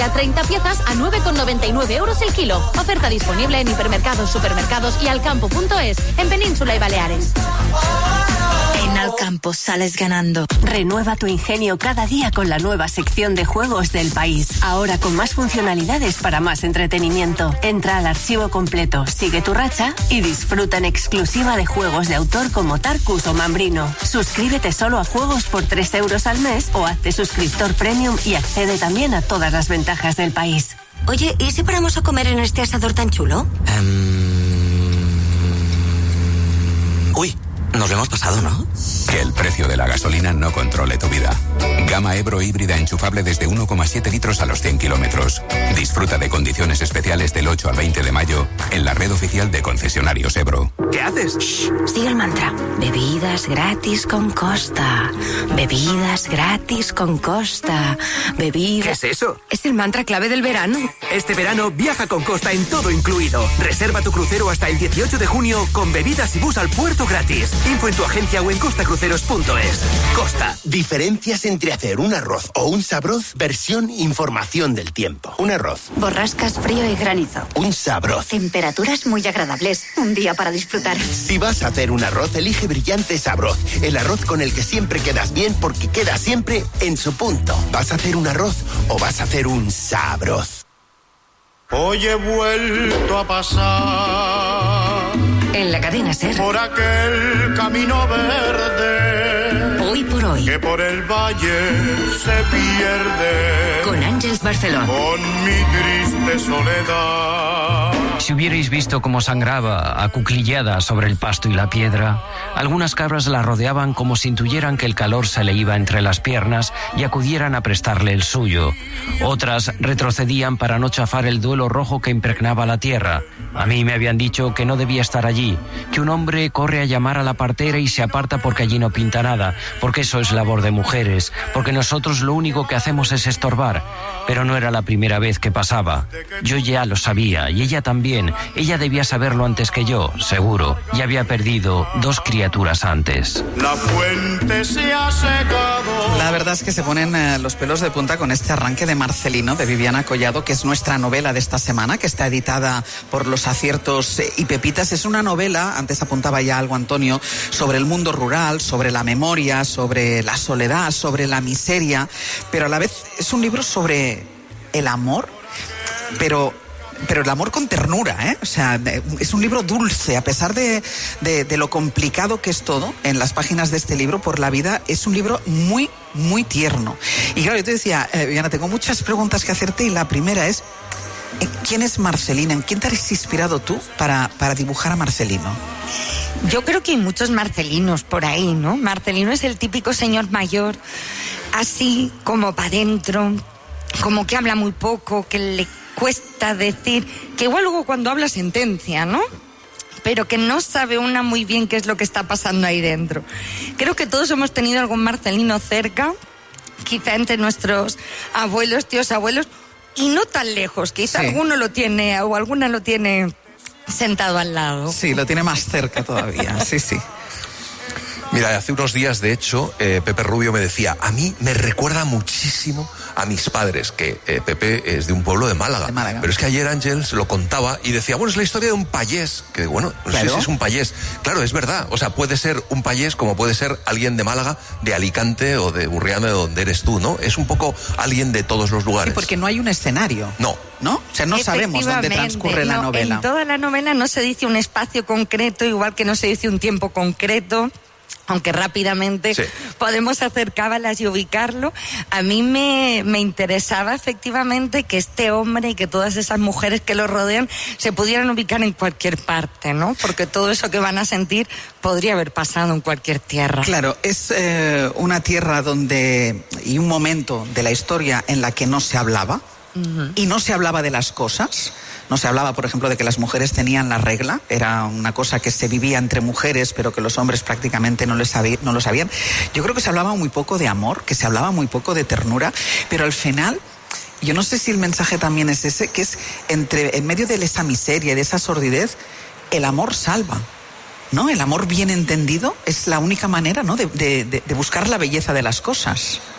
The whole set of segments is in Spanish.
A 30 piezas a 9,99 euros el kilo. Oferta disponible en hipermercados, supermercados y alcampo.es, en Península y Baleares. En Alcampo sales ganando. Renueva tu ingenio cada día con la nueva sección de juegos del país. Ahora con más funcionalidades para más entretenimiento. Entra al archivo completo, sigue tu racha y disfruta en exclusiva de juegos de autor como Tarkus o Mambrino. Suscríbete solo a juegos por 3 euros al mes o hazte suscriptor premium y accede también a todas las ventajas del país. Oye, ¿y si paramos a comer en este asador tan chulo? Uy, nos lo hemos pasado, ¿no? Que el precio de la gasolina no controle tu vida. Gama Ebro híbrida enchufable desde 1,7 litros a los 100 kilómetros. Disfruta de condiciones especiales del 8 al 20 de mayo en la red oficial de concesionarios Ebro. ¿Qué haces? Shh, sigue el mantra. Bebidas gratis con Costa. Bebidas gratis con Costa. Bebidas... ¿Qué es eso? Es el mantra clave del verano. Este verano viaja con Costa en todo incluido. Reserva tu crucero hasta el 18 de junio con bebidas y bus al puerto gratis. Info en tu agencia o en costacruceros.es. Costa. Diferencias entre hacer un arroz o un sabroz, versión información del tiempo. Un arroz. Borrascas, frío y granizo. Un sabroz. Temperaturas muy agradables. Un día para disfrutar. Si vas a hacer un arroz, elige Brillante Sabroz. El arroz con el que siempre quedas bien porque queda siempre en su punto. ¿Vas a hacer un arroz o vas a hacer un sabroz? Hoy he vuelto a pasar En la cadena SER. por aquel camino verde. Hoy por hoy. Que por el valle se pierde. Con Ángeles Barceló. Con mi triste soledad. Si hubierais visto cómo sangraba, acuclillada sobre el pasto y la piedra, algunas cabras la rodeaban como si intuyeran que el calor se le iba entre las piernas y acudieran a prestarle el suyo. Otras retrocedían para no chafar el duelo rojo que impregnaba la tierra. A mí me habían dicho que no debía estar allí, que un hombre corre a llamar a la partera y se aparta porque allí no pinta nada, porque eso es labor de mujeres, porque nosotros lo único que hacemos es estorbar. Pero no era la primera vez que pasaba. Yo ya lo sabía y ella también. Ella debía saberlo antes que yo, seguro. Ya había perdido 2 criaturas antes. La fuente se ha secado. La verdad es que se ponen los pelos de punta con este arranque de Marcelino, de Viviana Collado, que es nuestra novela de esta semana, que está editada por Los Aciertos y Pepitas. Es una novela, antes apuntaba ya algo Antonio, sobre el mundo rural, sobre la memoria, sobre la soledad, sobre la miseria, pero a la vez es un libro sobre el amor, pero el amor con ternura, ¿eh? O sea, es un libro dulce, a pesar de lo complicado que es todo en las páginas de este libro por la vida, es un libro muy, muy tierno. Y claro, yo te decía, Viviana, tengo muchas preguntas que hacerte y la primera es, ¿quién es Marcelino? ¿En quién te has inspirado tú para dibujar a Marcelino? Yo creo que hay muchos Marcelinos por ahí, ¿no? Marcelino es el típico señor mayor, así como para adentro, como que habla muy poco, que le cuesta decir, que igual luego cuando habla sentencia, ¿no? Pero que no sabe una muy bien qué es lo que está pasando ahí dentro. Creo que todos hemos tenido algún Marcelino cerca, quizá entre nuestros abuelos, tíos abuelos, y no tan lejos, quizá sí. Alguno lo tiene o alguna lo tiene sentado al lado. Sí, lo tiene más cerca todavía, sí, sí. Mira, hace unos días, de hecho, Pepe Rubio me decía, a mí me recuerda muchísimo a mis padres, que Pepe es de un pueblo de Málaga. Pero es que ayer Ángeles lo contaba y decía, bueno, es la historia de un payés, que bueno, no sé si es un payés. Claro, es verdad, o sea, puede ser un payés como puede ser alguien de Málaga, de Alicante o de Burriana, de donde eres tú, ¿no? Es un poco alguien de todos los lugares. Sí, porque no hay un escenario. No. ¿No? O sea, no sabemos dónde transcurre la novela. En toda la novela no se dice un espacio concreto, igual que no se dice un tiempo concreto. Aunque rápidamente sí. Podemos hacer cábalas y ubicarlo. A mí me interesaba efectivamente que este hombre y que todas esas mujeres que lo rodean se pudieran ubicar en cualquier parte, ¿no? Porque todo eso que van a sentir podría haber pasado en cualquier tierra. Claro, es una tierra donde, y un momento de la historia en la que no se hablaba, y no se hablaba de las cosas. No se hablaba, por ejemplo, de que las mujeres tenían la regla. Era una cosa que se vivía entre mujeres, pero que los hombres prácticamente no lo sabían. Yo creo que se hablaba muy poco de amor, que se hablaba muy poco de ternura, pero al final, yo no sé si el mensaje también es ese, que es en medio de esa miseria y de esa sordidez, el amor salva, ¿no? El amor bien entendido es la única manera, ¿no?, de buscar la belleza de las cosas.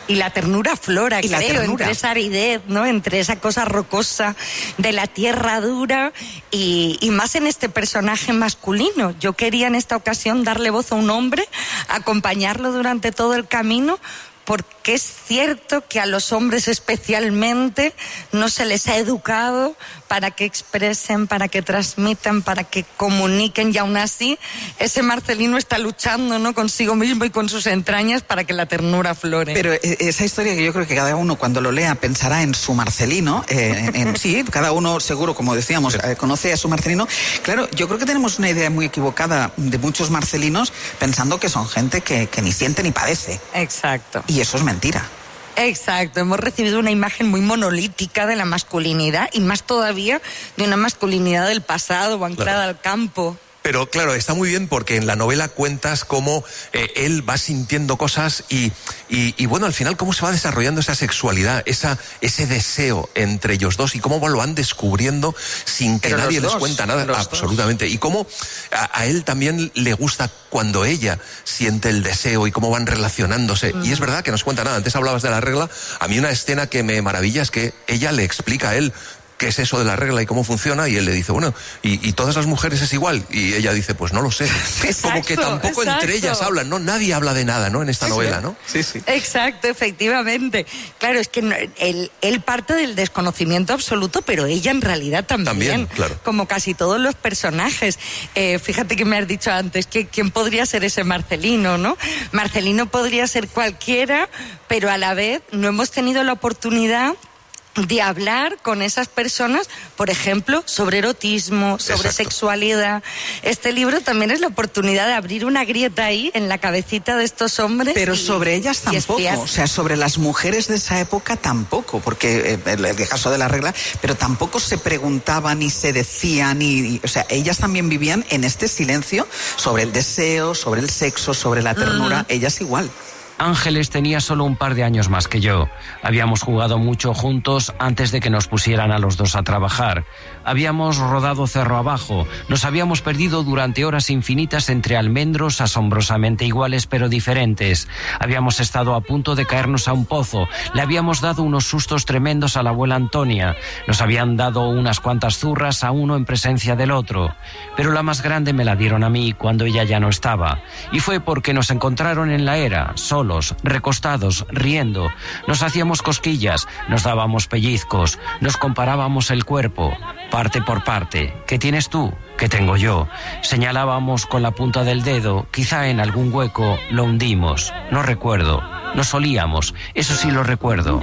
Y la ternura aflora, y creo, entre esa aridez, ¿no? Entre esa cosa rocosa de la tierra dura y más en este personaje masculino. Yo quería en esta ocasión darle voz a un hombre, acompañarlo durante todo el camino, porque es cierto que a los hombres especialmente no se les ha educado para que expresen, para que transmitan, para que comuniquen, y aún así ese Marcelino está luchando, ¿no?, consigo mismo y con sus entrañas para que la ternura aflore. Pero esa historia que yo creo que cada uno cuando lo lea pensará en su Marcelino, sí, cada uno seguro, como decíamos, conoce a su Marcelino. Claro, yo creo que tenemos una idea muy equivocada de muchos Marcelinos pensando que son gente que ni siente ni padece. Exacto. Y eso es mentira. Exacto, hemos recibido una imagen muy monolítica de la masculinidad y más todavía de una masculinidad del pasado, anclada al campo. Pero claro, está muy bien porque en la novela cuentas cómo él va sintiendo cosas y bueno, al final cómo se va desarrollando esa sexualidad, ese deseo entre ellos dos y cómo lo van descubriendo sin que nadie les cuenta nada, absolutamente. Y cómo a él también le gusta cuando ella siente el deseo y cómo van relacionándose. Y es verdad que no se cuenta nada. Antes hablabas de la regla. A mí una escena que me maravilla es que ella le explica a él qué es eso de la regla y cómo funciona, y él le dice, bueno, ¿y todas las mujeres es igual? Y ella dice, pues no lo sé. Exacto, como que tampoco entre ellas hablan, ¿no? Nadie habla de nada, ¿no? En esta novela, ¿no? Sí, sí. Exacto, efectivamente. Claro, es que él parte del desconocimiento absoluto, pero ella en realidad también. Claro. Como casi todos los personajes. Fíjate que me has dicho antes, que ¿quién podría ser ese Marcelino, no? Marcelino podría ser cualquiera, pero a la vez no hemos tenido la oportunidad de hablar con esas personas, por ejemplo, sobre erotismo, sobre sexualidad. Este libro también es la oportunidad de abrir una grieta ahí en la cabecita de estos hombres. Pero sobre ellas tampoco, o sea, sobre las mujeres de esa época tampoco, porque el caso de la regla, pero tampoco se preguntaban ni se decían, o sea, ellas también vivían en este silencio sobre el deseo, sobre el sexo, sobre la ternura, ellas igual. Ángeles tenía solo un par de años más que yo. Habíamos jugado mucho juntos antes de que nos pusieran a los dos a trabajar. Habíamos rodado cerro abajo. Nos habíamos perdido durante horas infinitas entre almendros asombrosamente iguales pero diferentes. Habíamos estado a punto de caernos a un pozo. Le habíamos dado unos sustos tremendos a la abuela Antonia. Nos habían dado unas cuantas zurras a uno en presencia del otro. Pero la más grande me la dieron a mí cuando ella ya no estaba. Y fue porque nos encontraron en la era, solos, recostados, riendo. Nos hacíamos cosquillas, nos dábamos pellizcos, nos comparábamos el cuerpo, parte por parte. ¿Qué tienes tú? ¿Qué tengo yo? Señalábamos con la punta del dedo, quizá en algún hueco lo hundimos. No recuerdo. Nos olíamos, eso sí lo recuerdo.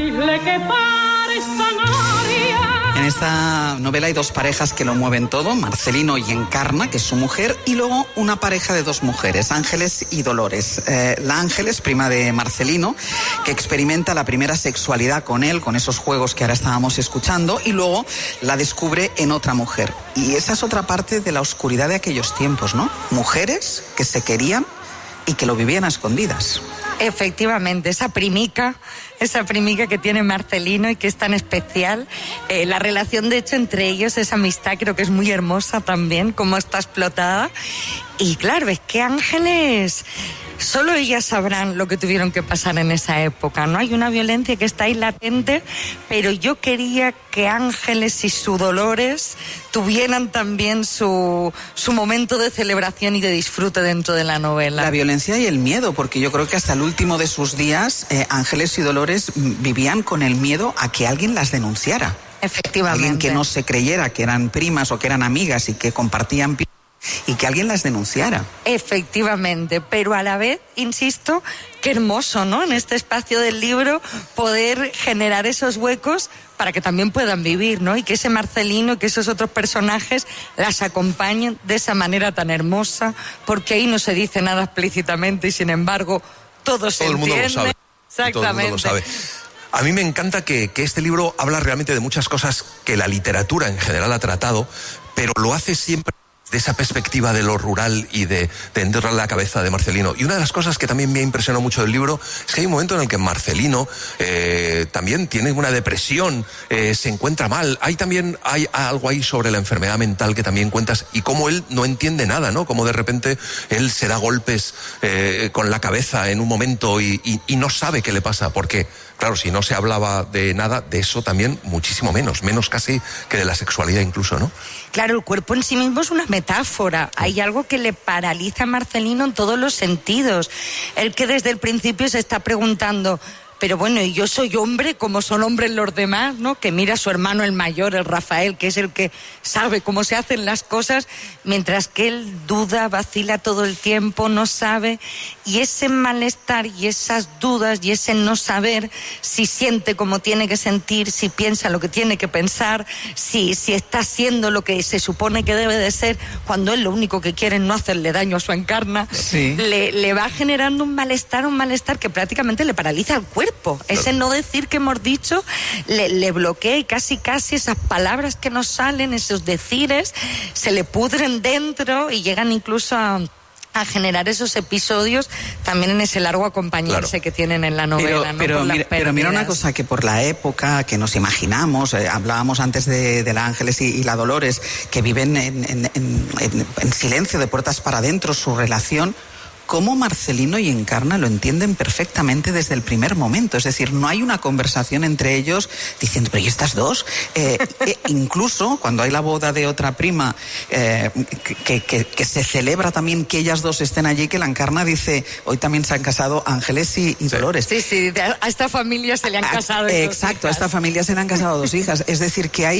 En esta novela hay dos parejas que lo mueven todo, Marcelino y Encarna, que es su mujer, y luego una pareja de dos mujeres, Ángeles y Dolores. La Ángeles, prima de Marcelino, que experimenta la primera sexualidad con él, con esos juegos que ahora estábamos escuchando, y luego la descubre en otra mujer. Y esa es otra parte de la oscuridad de aquellos tiempos, ¿no? Mujeres que se querían y que lo vivían a escondidas. Efectivamente, esa primica que tiene Marcelino y que es tan especial. La relación, de hecho, entre ellos, esa amistad, creo que es muy hermosa también, cómo está explotada. Y claro, es que Ángeles, solo ellas sabrán lo que tuvieron que pasar en esa época, ¿no? Hay una violencia que está ahí latente, pero yo quería que Ángeles y su Dolores tuvieran también su momento de celebración y de disfrute dentro de la novela. La violencia y el miedo, porque yo creo que hasta el último de sus días, Ángeles y Dolores vivían con el miedo a que alguien las denunciara. Efectivamente. Alguien que no se creyera que eran primas o que eran amigas y que compartían y que alguien las denunciara. Efectivamente, pero a la vez, insisto, qué hermoso, ¿no? En este espacio del libro poder generar esos huecos para que también puedan vivir, ¿no? Y que ese Marcelino y que esos otros personajes las acompañen de esa manera tan hermosa, porque ahí no se dice nada explícitamente y sin embargo todo se entiende. Todo el mundo lo sabe. Exactamente. Todo el mundo lo sabe. A mí me encanta que este libro habla realmente de muchas cosas que la literatura en general ha tratado, pero lo hace siempre esa perspectiva de lo rural y de entrar en la cabeza de Marcelino. Y una de las cosas que también me impresionó mucho del libro es que hay un momento en el que Marcelino también tiene una depresión, se encuentra mal. Hay algo ahí sobre la enfermedad mental que también cuentas y cómo él no entiende nada, ¿no? Cómo de repente él se da golpes con la cabeza en un momento y no sabe qué le pasa, porque claro, si no se hablaba de nada, de eso también muchísimo menos casi que de la sexualidad incluso, ¿no? Claro, el cuerpo en sí mismo es una metáfora. Hay algo que le paraliza a Marcelino en todos los sentidos. El que desde el principio se está preguntando, pero bueno, y yo soy hombre como son hombres los demás, ¿no? Que mira a su hermano el mayor, el Rafael, que es el que sabe cómo se hacen las cosas, mientras que él duda, vacila todo el tiempo, no sabe. Y ese malestar y esas dudas y ese no saber si siente como tiene que sentir, si piensa lo que tiene que pensar, si está haciendo lo que se supone que debe de ser, cuando él lo único que quiere es no hacerle daño a su encarna, sí. le va generando un malestar que prácticamente le paraliza el cuerpo. Ese no decir que hemos dicho le bloquea y casi esas palabras que nos salen, esos decires, se le pudren dentro y llegan incluso a generar esos episodios también en ese largo acompañarse, claro, que tienen en la novela. Pero mira una cosa, que por la época que nos imaginamos, hablábamos antes de la Ángeles y la Dolores, que viven en silencio, de puertas para adentro, su relación, cómo Marcelino y Encarna lo entienden perfectamente desde el primer momento. Es decir, no hay una conversación entre ellos diciendo, pero ¿y estas dos? Incluso cuando hay la boda de otra prima, que se celebra también que ellas dos estén allí, que la Encarna dice, hoy también se han casado Ángeles y Dolores. Sí, a esta familia se le han casado exacto, a esta familia se le han casado 2 hijas. Es decir, que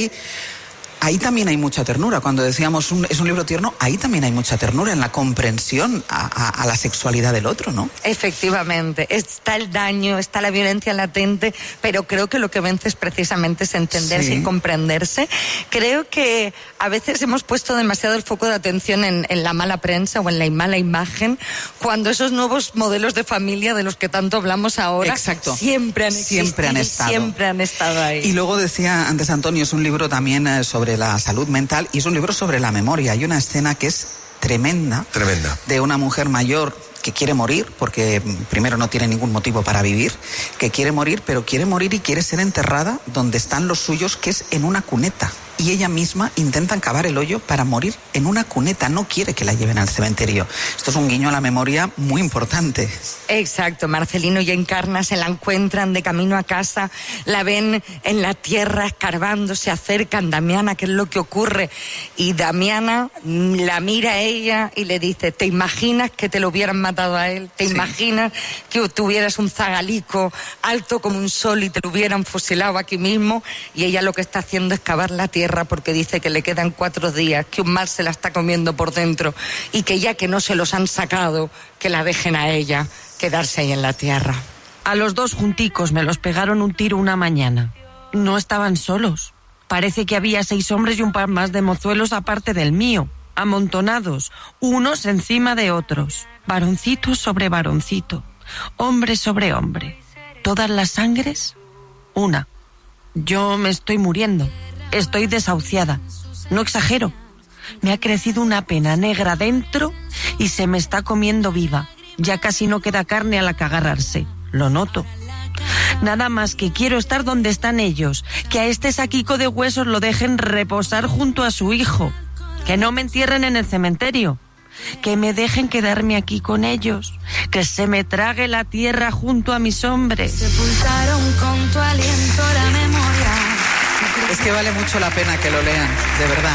ahí también hay mucha ternura. Cuando decíamos es un libro tierno, ahí también hay mucha ternura en la comprensión a la sexualidad del otro, ¿no? Efectivamente. Está el daño, está la violencia latente, pero creo que lo que vence es precisamente entenderse y comprenderse. Creo que a veces hemos puesto demasiado el foco de atención en la mala prensa o en la mala imagen, cuando esos nuevos modelos de familia de los que tanto hablamos ahora, exacto, siempre han existido, siempre han estado ahí. Y luego decía antes Antonio, es un libro también sobre la salud mental y es un libro sobre la memoria. Hay una escena que es tremenda. De una mujer mayor que quiere morir, porque primero no tiene ningún motivo para vivir, que quiere morir, pero quiere morir y quiere ser enterrada donde están los suyos, que es en una cuneta. Y ella misma intenta cavar el hoyo para morir en una cuneta, no quiere que la lleven al cementerio. Esto es un guiño a la memoria muy importante. Exacto, Marcelino y Encarna se la encuentran de camino a casa, la ven en la tierra escarbando, se acercan, Damiana, ¿qué es lo que ocurre? Y Damiana la mira a ella y le dice, ¿te imaginas que te lo hubieran matado a él? ¿Te imaginas que tuvieras un zagalico alto como un sol y te lo hubieran fusilado aquí mismo? Y ella lo que está haciendo es cavar la tierra, porque dice que le quedan 4 días, que un mal se la está comiendo por dentro y que ya que no se los han sacado, que la dejen a ella quedarse ahí en la tierra. A los 2 junticos me los pegaron un tiro una mañana. No estaban solos. Parece que había 6 hombres y un par más de mozuelos aparte del mío, amontonados, unos encima de otros, varoncito sobre varoncito, hombre sobre hombre. ¿Todas las sangres? Una. Yo me estoy muriendo. Estoy desahuciada. No exagero. Me ha crecido una pena negra dentro y se me está comiendo viva. Ya casi no queda carne a la que agarrarse. Lo noto. Nada más que quiero estar donde están ellos. Que a este saquico de huesos lo dejen reposar junto a su hijo. Que no me entierren en el cementerio. Que me dejen quedarme aquí con ellos. Que se me trague la tierra junto a mis hombres. Sepultaron con tu aliento la memoria. Es que vale mucho la pena que lo lean, de verdad.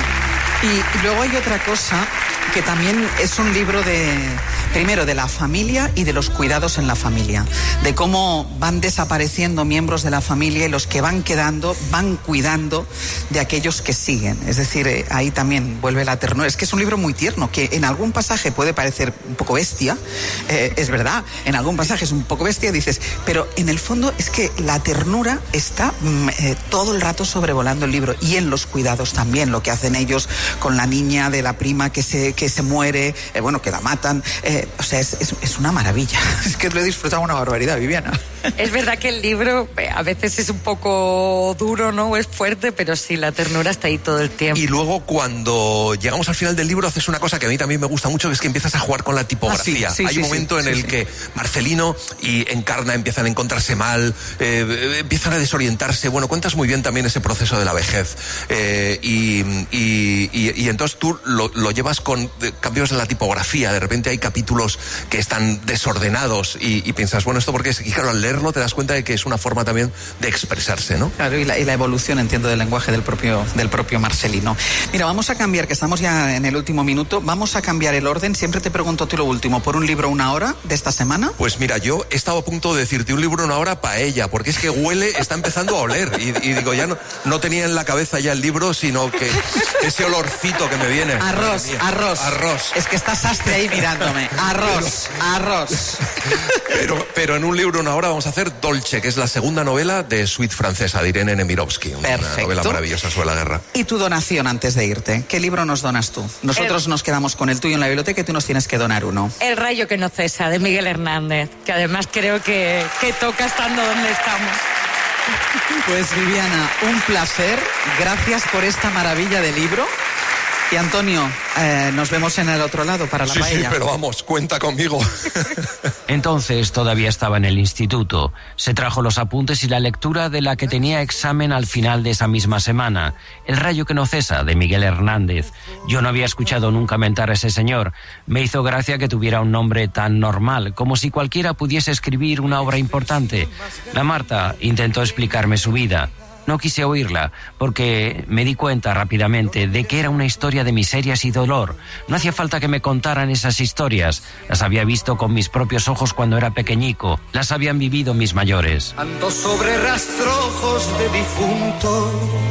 Y luego hay otra cosa que también es un libro primero de la familia y de los cuidados en la familia, de cómo van desapareciendo miembros de la familia y los que van quedando van cuidando de aquellos que siguen. Es decir, ahí también vuelve la ternura. Es que es un libro muy tierno, que en algún pasaje puede parecer un poco bestia, es verdad, en algún pasaje es un poco bestia, dices, pero en el fondo es que la ternura está todo el rato sobrevolando el libro, y en los cuidados también, lo que hacen ellos con la niña de la prima que se muere, que la matan, o sea, es una maravilla. Es que lo he disfrutado una barbaridad, Viviana. Es verdad que el libro a veces es un poco duro, ¿no? Es fuerte, pero sí, la ternura está ahí todo el tiempo. Y luego cuando llegamos al final del libro haces una cosa que a mí también me gusta mucho, que es que empiezas a jugar con la tipografía. Hay un momento en el que Marcelino y Encarna empiezan a encontrarse mal, empiezan a desorientarse. Bueno, cuentas muy bien también ese proceso de la vejez. Y entonces tú lo llevas con cambios en la tipografía. De repente hay capítulos que están desordenados y piensas, bueno, ¿esto por qué es? Y claro, al leerlo te das cuenta de que es una forma también de expresarse, ¿no? Claro, y la evolución, entiendo, del lenguaje del propio Marcelino. Mira, vamos a cambiar, que estamos ya en el último minuto, vamos a cambiar el orden. Siempre te pregunto a ti lo último, ¿por un libro una hora de esta semana? Pues mira, yo he estado a punto de decirte un libro una hora paella, porque es que huele, está empezando a oler. Y digo, ya no tenía en la cabeza ya el libro, sino que ese olorcito que me viene. Arroz. Es que está Sastre ahí mirándome. Arroz. Pero en un libro una hora vamos a hacer Dolce, que es la segunda novela de Suite francesa, de Irene Nemirovsky. Una novela maravillosa sobre la guerra. Y tu donación antes de irte. ¿Qué libro nos donas tú? Nosotros nos quedamos con el tuyo en la biblioteca y tú nos tienes que donar uno. El rayo que no cesa, de Miguel Hernández, que además creo que toca estando donde estamos. Pues Viviana, un placer. Gracias por esta maravilla de libro. Y Antonio, nos vemos en el otro lado para la paella. Sí, pero vamos, cuenta conmigo. Entonces todavía estaba en el instituto. Se trajo los apuntes y la lectura de la que tenía examen al final de esa misma semana. El rayo que no cesa, de Miguel Hernández. Yo no había escuchado nunca mentar a ese señor. Me hizo gracia que tuviera un nombre tan normal, como si cualquiera pudiese escribir una obra importante. La Marta intentó explicarme su vida. No quise oírla, porque me di cuenta rápidamente de que era una historia de miserias y dolor. No hacía falta que me contaran esas historias. Las había visto con mis propios ojos cuando era pequeñico. Las habían vivido mis mayores. Ando sobre rastrojos de difunto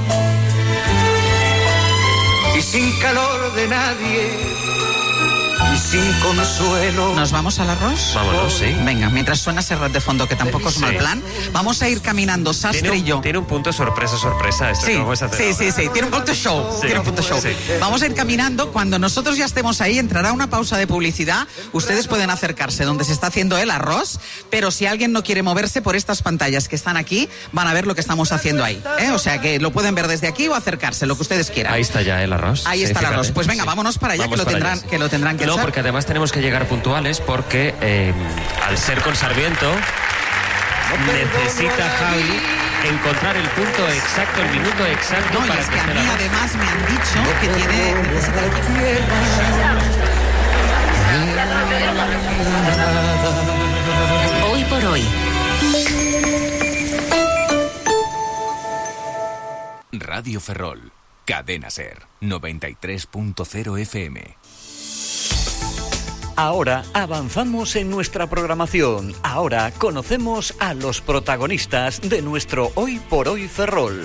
y sin calor de nadie y sin consuelo. ¿Nos vamos al arroz? Vámonos, sí. Venga, mientras suena Serrat de fondo, que tampoco es mal plan, vamos a ir caminando Sastre y yo. Tiene un punto sorpresa esto que vamos a hacer. Sí, tiene un punto show. Sí. Vamos a ir caminando, cuando nosotros ya estemos ahí, entrará una pausa de publicidad, ustedes pueden acercarse donde se está haciendo el arroz, pero si alguien no quiere moverse, por estas pantallas que están aquí, van a ver lo que estamos haciendo ahí, O sea, que lo pueden ver desde aquí o acercarse, lo que ustedes quieran. Ahí está ya el arroz. Ahí está el arroz. Pues venga, vámonos para allá, que lo tendrán que No, hacer. porque además tenemos que llegar puntuales, porque al ser con Sarmiento necesita Javi encontrar el punto exacto, el minuto exacto para es que a mí además me han dicho que tiene... Hoy por hoy. Radio Ferrol, Cadena Ser, 93.0 FM. Ahora avanzamos en nuestra programación. Ahora conocemos a los protagonistas de nuestro Hoy por Hoy Ferrol.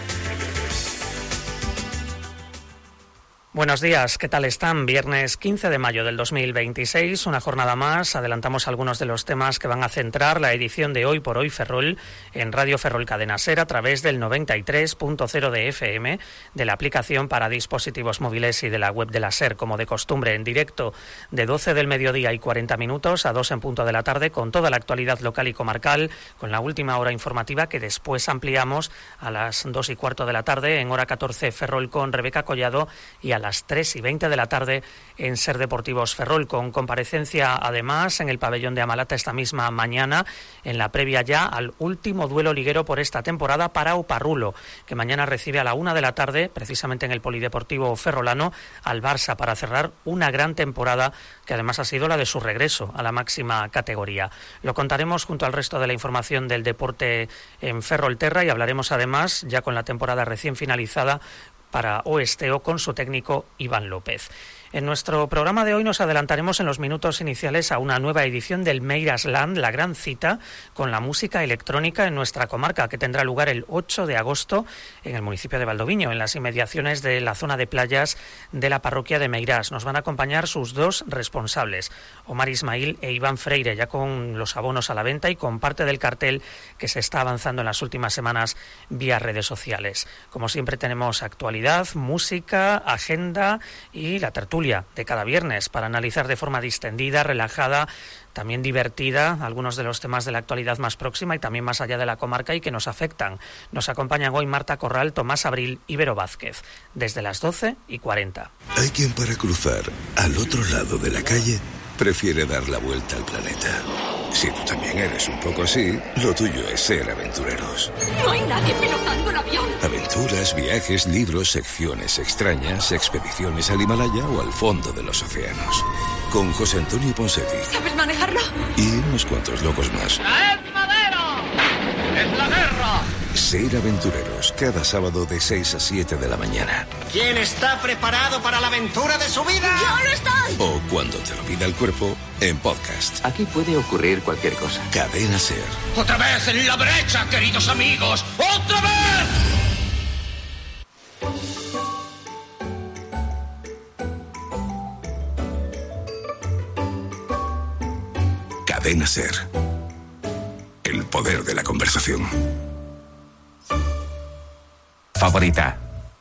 Buenos días, ¿qué tal están? Viernes 15 de mayo del 2026, una jornada más. Adelantamos algunos de los temas que van a centrar la edición de Hoy por Hoy Ferrol en Radio Ferrol Cadena Ser a través del 93.0 de FM, de la aplicación para dispositivos móviles y de la web de la Ser, como de costumbre, en directo de 12 del mediodía y 40 minutos a 2 en punto de la tarde, con toda la actualidad local y comarcal, con la última hora informativa que después ampliamos a las 2 y cuarto de la tarde, en hora 14 Ferrol con Rebeca Collado, y a las 3 y 20 de la tarde en Ser Deportivos Ferrol, con comparecencia además en el pabellón de Amalata esta misma mañana, en la previa ya al último duelo liguero por esta temporada para Oparrulo, que mañana recibe a la 1 de la tarde, precisamente en el Polideportivo Ferrolano, al Barça, para cerrar una gran temporada que además ha sido la de su regreso a la máxima categoría. Lo contaremos junto al resto de la información del deporte en Ferrolterra, y hablaremos además, ya con la temporada recién finalizada, para Oesteo con su técnico Iván López. En nuestro programa de hoy nos adelantaremos en los minutos iniciales a una nueva edición del Meirasland, la gran cita con la música electrónica en nuestra comarca, que tendrá lugar el 8 de agosto en el municipio de Valdoviño, en las inmediaciones de la zona de playas de la parroquia de Meirás. Nos van a acompañar sus dos responsables, Omar Ismail e Iván Freire, ya con los abonos a la venta y con parte del cartel que se está avanzando en las últimas semanas vía redes sociales. Como siempre tenemos actualidad, música, agenda y la tertulia tertulia de cada viernes para analizar de forma distendida, relajada, también divertida, algunos de los temas de la actualidad más próxima y también más allá de la comarca y que nos afectan. Nos acompañan hoy Marta Corral, Tomás Abril y Vero Vázquez, desde las 12:40. Hay quien para cruzar al otro lado de la calle prefiere dar la vuelta al planeta. Si tú también eres un poco así, lo tuyo es ser aventureros. No hay nadie pilotando un avión. Aventuras, viajes, libros, secciones extrañas, expediciones al Himalaya o al fondo de los océanos. Con José Antonio Ponseti. ¿Sabes manejarlo? Y unos cuantos locos más. ¡Traed madera! ¡Es la guerra! Ser aventureros, cada sábado de 6 a 7 de la mañana. ¿Quién está preparado para la aventura de su vida? ¡Yo no estoy! O cuando te lo pida el cuerpo, en podcast. Aquí puede ocurrir cualquier cosa. Cadena SER. ¡Otra vez en la brecha, queridos amigos! ¡Otra vez! Cadena SER. El poder de la conversación. Favorita.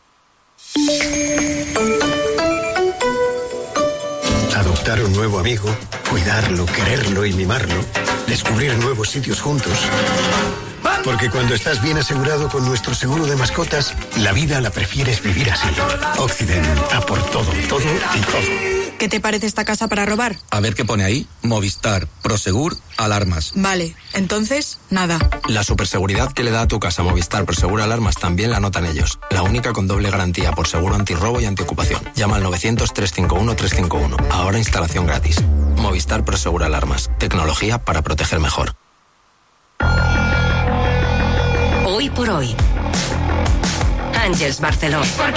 Adoptar un nuevo amigo, cuidarlo, quererlo y mimarlo, descubrir nuevos sitios juntos. Porque cuando estás bien asegurado con nuestro seguro de mascotas, la vida la prefieres vivir así. Occident, a por todo, todo y todo. ¿Qué te parece esta casa para robar? A ver qué pone ahí. Movistar, Prosegur, alarmas. Vale, entonces, nada. La superseguridad que le da a tu casa Movistar Prosegur Alarmas también la notan ellos. La única con doble garantía por seguro antirrobo y antiocupación. Llama al 900-351-351. Ahora instalación gratis. Movistar Prosegur Alarmas. Tecnología para proteger mejor. Hoy por hoy. Ángels Barceló.